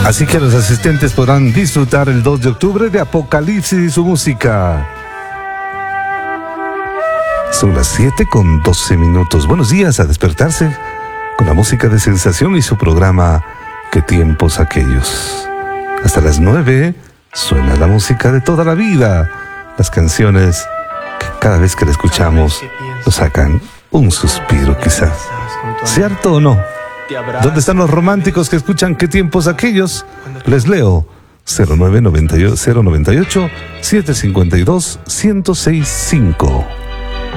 Así que los asistentes podrán disfrutar el 2 de octubre de Apocalipsis y su música. Son las 7:12. Buenos días, a despertarse con la música de Sensación y su programa ¿Qué tiempos aquellos? Hasta las 9 suena la música de toda la vida. Las canciones que cada vez que la escuchamos nos sacan un suspiro quizás. ¿Cierto o no? ¿Dónde están los románticos que escuchan ¿Qué tiempos aquellos? Les leo 098 752 1065.